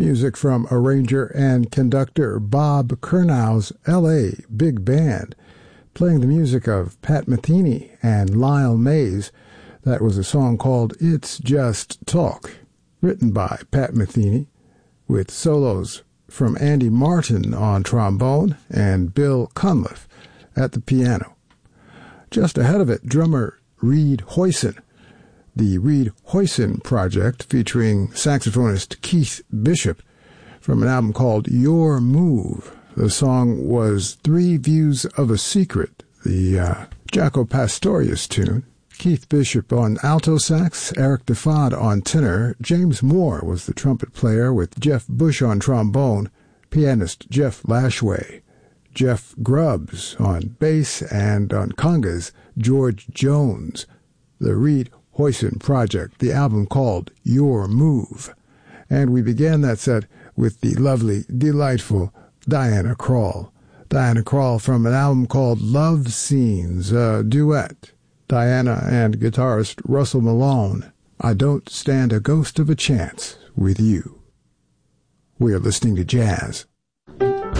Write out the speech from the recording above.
Music from arranger and conductor Bob Kernow's L.A. Big Band, playing the music of Pat Metheny and Lyle Mays. That was a song called It's Just Talk, written by Pat Metheny, with solos from Andy Martin on trombone and Bill Cunliffe at the piano. Just ahead of it, drummer Reed Hoyson, the Reed Hoyson Project, featuring saxophonist Keith Bishop, from an album called Your Move. The song was Three Views of a Secret, the Jaco Pastorius tune. Keith Bishop on alto sax, Eric DeFod on tenor, James Moore was the trumpet player with Jeff Bush on trombone, pianist Jeff Lashway, Jeff Grubbs on bass, and on congas, George Jones. The Reed Hoyson Project, the album called Your Move. And we began that set with the lovely, delightful Diana Krall. Diana Krall from an album called Love Scenes, a duet. Diana and guitarist Russell Malone, I Don't Stand a Ghost of a Chance with You. We are listening to jazz.